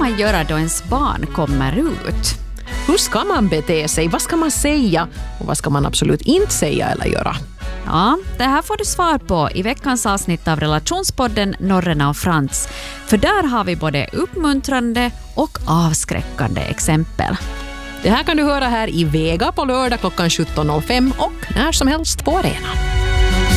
man göra då ens barn kommer ut? Hur ska man bete sig? Vad ska man säga? Och vad ska man absolut inte säga eller göra? Ja, det här får du svar på i veckans avsnitt av Relationspodden Norrena och Frans. För där har vi både uppmuntrande och avskräckande exempel. Det här kan du höra här i Vega på lördag klockan 17.05 och när som helst på arenan.